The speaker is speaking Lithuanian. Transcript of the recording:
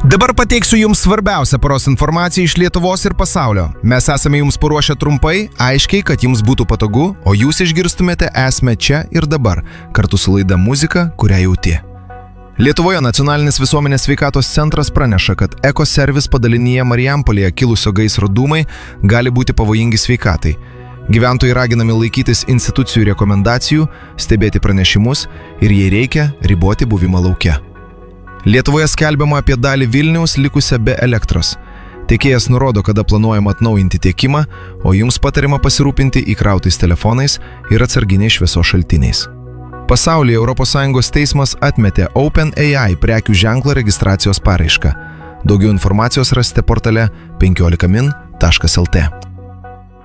Dabar pateiksiu jums svarbiausią paros informaciją iš Lietuvos ir pasaulio. Mes esame jums paruošę trumpai, aiškiai, kad jums būtų patogu, o jūs išgirstumėte esmę čia ir dabar, kartu su laida Muzika, kurią jauti. Lietuvoje Nacionalinis visuomenės sveikatos centras praneša, kad Ekoservis padalinyje Marijampolėje kilusio gaisro dūmai gali būti pavojingi sveikatai. Gyventojai raginami laikytis institucijų rekomendacijų, stebėti pranešimus ir, jei reikia, riboti buvimą lauke. Lietuvoje skelbiama apie dalį Vilniaus likusią be elektros. Tiekėjas nurodo, kada planuojama atnaujinti tiekimą, o jums patariama pasirūpinti įkrautais telefonais ir atsarginiais šviesos šaltiniais. Pasaulyje ES teismas atmetė OpenAI prekių ženklo registracijos paraišką. Daugiau informacijos rasite portale 15min.lt.